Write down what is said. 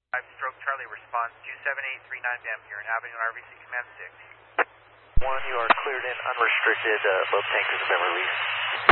5 stroke Charlie response 27839 Bam here in Avenue RVC Command 6. 1, you are cleared in unrestricted, both tankers have been released.